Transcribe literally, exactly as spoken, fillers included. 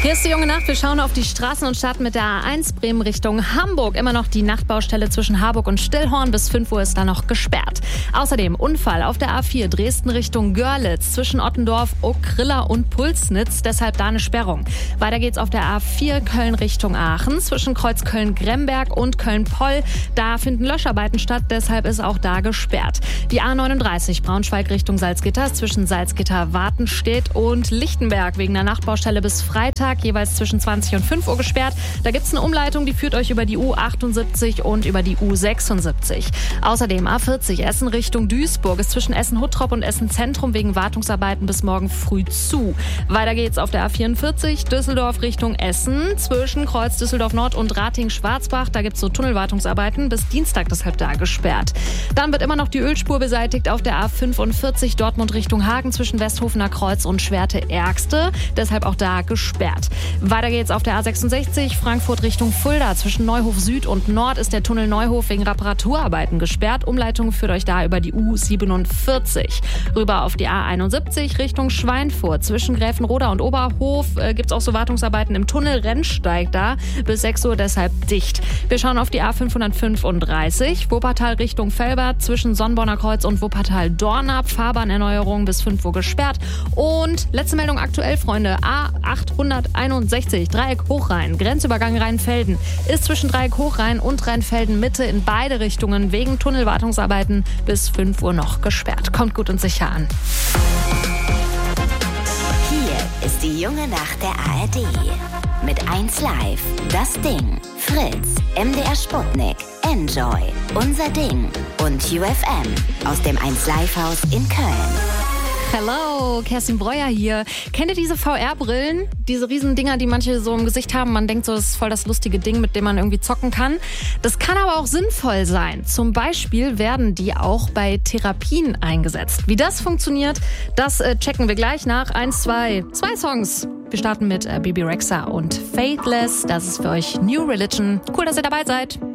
Hier ist die junge Nacht. Wir schauen auf die Straßen und starten mit der A eins Bremen Richtung Hamburg. Immer noch die Nachtbaustelle zwischen Harburg und Stillhorn. Bis fünf Uhr ist da noch gesperrt. Außerdem Unfall auf der A vier Dresden Richtung Görlitz zwischen Ottendorf, Okrilla und Pulsnitz. Deshalb da eine Sperrung. Weiter geht's auf der A vier Köln Richtung Aachen zwischen Kreuz Köln-Gremberg und Köln-Poll. Da finden Löscharbeiten statt. Deshalb ist auch da gesperrt. Die A neununddreißig Braunschweig Richtung Salzgitter zwischen Salzgitter-Wartenstedt und Lichtenberg wegen der Nachtbaustelle bis Freitag jeweils zwischen zwanzig und fünf Uhr gesperrt. Da gibt es eine Umleitung, die führt euch über die U achtundsiebzig und über die U sechsundsiebzig. Außerdem A vierzig Essen Richtung Duisburg ist zwischen Essen-Huttrop und Essen-Zentrum wegen Wartungsarbeiten bis morgen früh zu. Weiter geht's auf der A vierundvierzig Düsseldorf Richtung Essen zwischen Kreuz Düsseldorf-Nord und Rating-Schwarzbach. Da gibt es so Tunnelwartungsarbeiten bis Dienstag, deshalb da gesperrt. Dann wird immer noch die Ölspur beseitigt auf der A fünfundvierzig Dortmund Richtung Hagen zwischen Westhofener Kreuz und Schwerte-Ergste. Deshalb auch da gesperrt. Weiter geht's auf der A sechsundsechzig Frankfurt Richtung Fulda. Zwischen Neuhof Süd und Nord ist der Tunnel Neuhof wegen Reparaturarbeiten gesperrt. Umleitung führt euch da über die U siebenundvierzig. Rüber auf die A einundsiebzig Richtung Schweinfurt. Zwischen Gräfenroda und Oberhof äh, gibt's auch so Wartungsarbeiten im Tunnel. Rennsteig da bis sechs Uhr, deshalb dicht. Wir schauen auf die A fünfhundertfünfunddreißig Wuppertal Richtung Velbert zwischen Sonnborner Kreuz und Wuppertal-Dornap. Fahrbahnerneuerung bis fünf Uhr gesperrt. Und letzte Meldung aktuell, Freunde. A achthunderteinundsechzig Dreieck Hochrhein, Grenzübergang Rheinfelden, ist zwischen Dreieck Hochrhein und Rheinfelden Mitte in beide Richtungen wegen Tunnelwartungsarbeiten bis fünf Uhr noch gesperrt. Kommt gut und sicher an. Hier ist die junge Nacht der A R D. Mit eins Live, Das Ding, Fritz, M D R Sputnik, Enjoy, Unser Ding und U F M aus dem eins Live Haus in Köln. Hello, Kerstin Breuer hier. Kennt ihr diese V R-Brillen? Diese riesen Dinger, die manche so im Gesicht haben. Man denkt so, das ist voll das lustige Ding, mit dem man irgendwie zocken kann. Das kann aber auch sinnvoll sein. Zum Beispiel werden die auch bei Therapien eingesetzt. Wie das funktioniert, das äh, checken wir gleich nach. Eins, zwei, zwei Songs. Wir starten mit äh, Bebe Rexha und Faithless. Das ist für euch New Religion. Cool, dass ihr dabei seid.